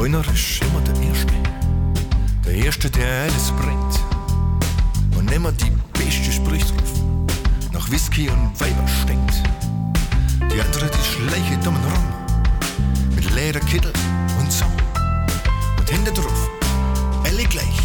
Einer ist immer der Erste. Der Erste, der alles bringt. Und immer die beste Sprüchsruf nach Whisky und Weiber stinkt. Die andere, die schleiche dumm rum mit Lederkittel und so. Und hinter drauf, alle gleich,